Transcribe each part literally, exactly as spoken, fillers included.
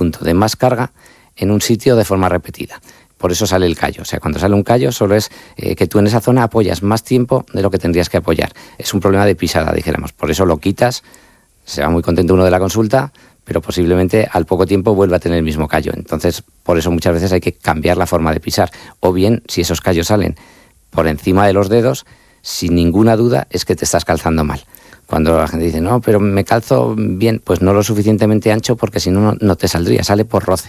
punto de más carga en un sitio de forma repetida. Por eso sale el callo. O sea, cuando sale un callo solo es eh, que tú en esa zona apoyas más tiempo de lo que tendrías que apoyar. Es un problema de pisada, dijéramos. Por eso lo quitas, se va muy contento uno de la consulta, pero posiblemente al poco tiempo vuelva a tener el mismo callo. Entonces, por eso muchas veces hay que cambiar la forma de pisar. O bien, si esos callos salen por encima de los dedos, sin ninguna duda es que te estás calzando mal. Cuando la gente dice, no, pero me calzo bien, pues no lo suficientemente ancho porque si no, no te saldría, sale por roce.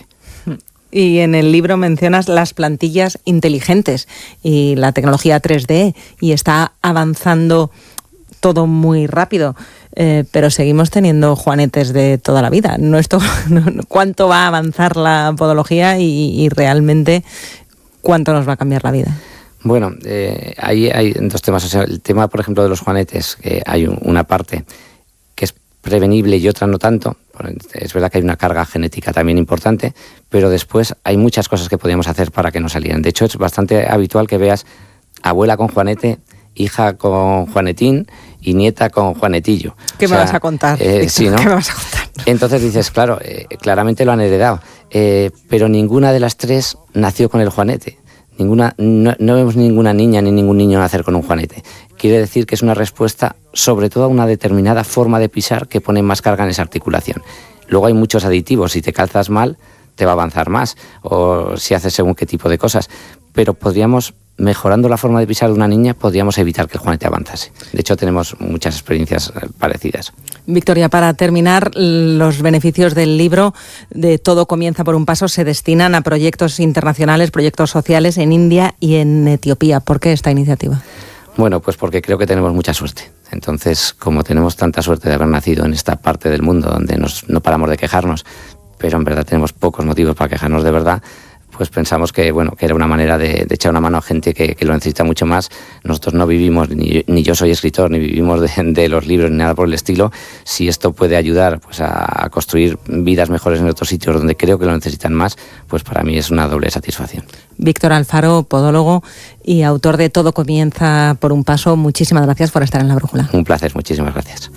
Y en el libro mencionas las plantillas inteligentes y la tecnología tres D, y está avanzando todo muy rápido, eh, pero seguimos teniendo juanetes de toda la vida. No esto, no, ¿cuánto va a avanzar la podología y, y realmente cuánto nos va a cambiar la vida? Bueno, eh, ahí hay dos temas. O sea, el tema, por ejemplo, de los juanetes, que hay una parte que es prevenible y otra no tanto. Es verdad que hay una carga genética también importante, pero después hay muchas cosas que podíamos hacer para que no salieran. De hecho, es bastante habitual que veas abuela con juanete, hija con juanetín y nieta con juanetillo. ¿Qué o sea, me vas a contar? Eh, sí, ¿no? ¿Qué me vas a contar? Entonces dices, claro, eh, claramente lo han heredado, eh, pero ninguna de las tres nació con el juanete. Ninguna, no, no vemos ninguna niña ni ningún niño nacer con un juanete. Quiere decir que es una respuesta sobre todo a una determinada forma de pisar que pone más carga en esa articulación. Luego hay muchos aditivos, si te calzas mal te va a avanzar más, o si haces según qué tipo de cosas, pero podríamos, mejorando la forma de pisar de una niña, podríamos evitar que el juanete avanzase. De hecho, tenemos muchas experiencias parecidas. Victoria, para terminar, los beneficios del libro de Todo comienza por un paso se destinan a proyectos internacionales, proyectos sociales en India y en Etiopía. ¿Por qué esta iniciativa? Bueno, pues porque creo que tenemos mucha suerte. Entonces, como tenemos tanta suerte de haber nacido en esta parte del mundo donde nos, no paramos de quejarnos, pero en verdad tenemos pocos motivos para quejarnos de verdad, pues pensamos que bueno que era una manera de, de echar una mano a gente que, que lo necesita mucho más. Nosotros no vivimos, ni, ni yo soy escritor, ni vivimos de, de los libros, ni nada por el estilo. Si esto puede ayudar pues a, a construir vidas mejores en otros sitios donde creo que lo necesitan más, pues para mí es una doble satisfacción. Víctor Alfaro, podólogo y autor de Todo comienza por un paso, muchísimas gracias por estar en La Brújula. Un placer, muchísimas gracias.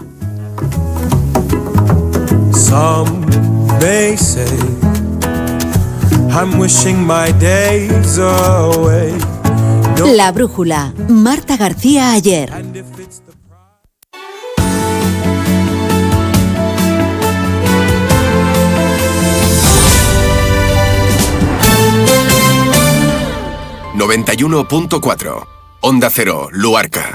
Some may say I'm wishing my days away. No. La Brújula, Marta García Ayer. noventa y uno punto cuatro Onda Cero, Luarca.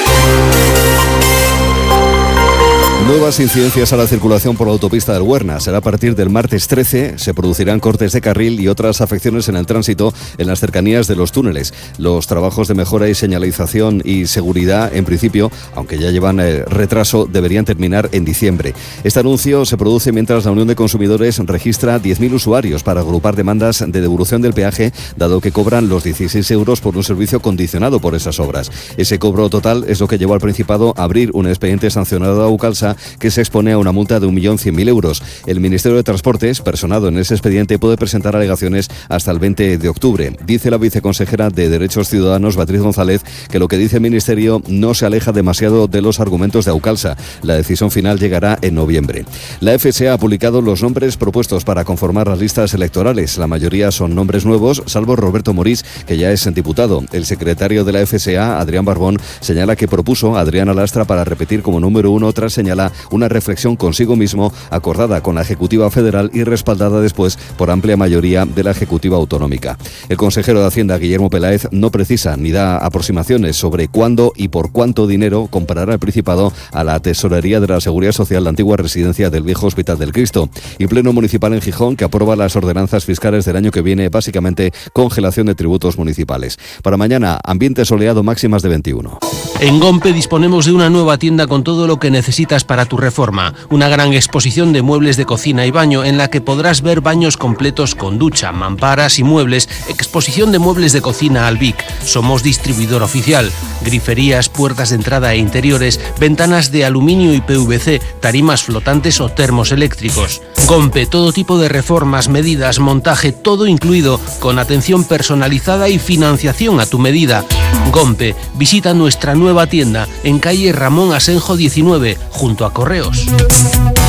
Nuevas incidencias a la circulación por la autopista del Huerna. Será a partir del martes trece. Se producirán cortes de carril y otras afecciones en el tránsito en las cercanías de los túneles. Los trabajos de mejora y señalización y seguridad, en principio, aunque ya llevan eh, retraso, deberían terminar en diciembre. Este anuncio se produce mientras la Unión de Consumidores registra diez mil usuarios para agrupar demandas de devolución del peaje, dado que cobran los dieciséis euros por un servicio condicionado por esas obras. Ese cobro total es lo que llevó al Principado a abrir un expediente sancionado a Aucalsa, que se expone a una multa de un millón cien mil euros. El Ministerio de Transportes, personado en ese expediente, puede presentar alegaciones hasta el veinte de octubre. Dice la viceconsejera de Derechos Ciudadanos, Beatriz González, que lo que dice el Ministerio no se aleja demasiado de los argumentos de Aucalsa. La decisión final llegará en noviembre. La F S A ha publicado los nombres propuestos para conformar las listas electorales. La mayoría son nombres nuevos, salvo Roberto Morís, que ya es diputado. El secretario de la F S A, Adrián Barbón, señala que propuso a Adriana Lastra para repetir como número uno, tras señalar una reflexión consigo mismo acordada con la Ejecutiva Federal y respaldada después por amplia mayoría de la Ejecutiva Autonómica. El consejero de Hacienda, Guillermo Peláez, no precisa ni da aproximaciones sobre cuándo y por cuánto dinero comprará el Principado a la Tesorería de la Seguridad Social, la antigua residencia del Viejo Hospital del Cristo. Y Pleno Municipal en Gijón, que aprueba las ordenanzas fiscales del año que viene, básicamente congelación de tributos municipales. Para mañana, ambiente soleado, máximas de veintiuno. En Gompe disponemos de una nueva tienda con todo lo que necesitas para tu reforma. Una gran exposición de muebles de cocina y baño en la que podrás ver baños completos con ducha, mamparas y muebles. Exposición de muebles de cocina Albic. Somos distribuidor oficial. Griferías, puertas de entrada e interiores, ventanas de aluminio y P V C, tarimas flotantes o termos eléctricos. Gompe, todo tipo de reformas, medidas, montaje, todo incluido, con atención personalizada y financiación a tu medida. Gompe, visita nuestra nueva tienda en calle Ramón Asenjo diecinueve, junto a Correos.